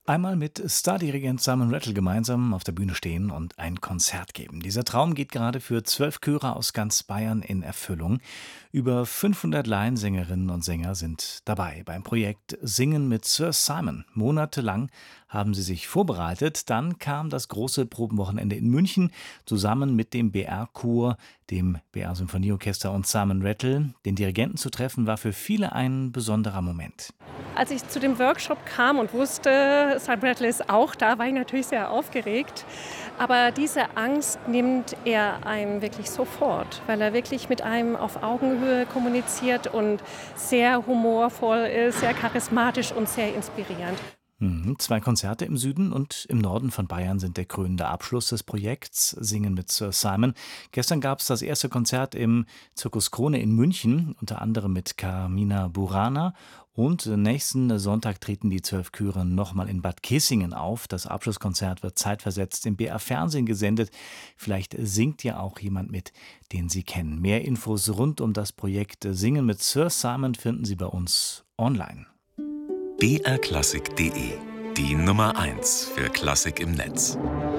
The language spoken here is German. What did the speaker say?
Einmal mit Stardirigent Simon Rattle gemeinsam auf der Bühne stehen und ein Konzert geben. Dieser Traum geht gerade für 12 Chöre aus ganz Bayern in Erfüllung. Über 500 Laiensängerinnen und Sänger sind dabei beim Projekt Singen mit Sir Simon. Monatelang haben sie sich vorbereitet. Dann kam das große Probenwochenende in München zusammen mit dem BR-Chor, dem BR-Symphonieorchester und Simon Rattle. Den Dirigenten zu treffen war für viele ein besonderer Moment. Als ich zu dem Workshop kam und wusste, Simon Rattle ist auch da, war ich natürlich sehr aufgeregt. Aber diese Angst nimmt er einem wirklich sofort, weil er wirklich mit einem auf Augenhöhe kommuniziert und sehr humorvoll ist, sehr charismatisch und sehr inspirierend. Zwei Konzerte im Süden und im Norden von Bayern sind der krönende Abschluss des Projekts Singen mit Sir Simon. Gestern gab es das erste Konzert im Zirkus Krone in München, unter anderem mit Carmina Burana. Und nächsten Sonntag treten die 12 Chöre nochmal in Bad Kissingen auf. Das Abschlusskonzert wird zeitversetzt im BR-Fernsehen gesendet. Vielleicht singt ja auch jemand mit, den Sie kennen. Mehr Infos rund um das Projekt Singen mit Sir Simon finden Sie bei uns online. brklassik.de, die Nummer 1 für Klassik im Netz.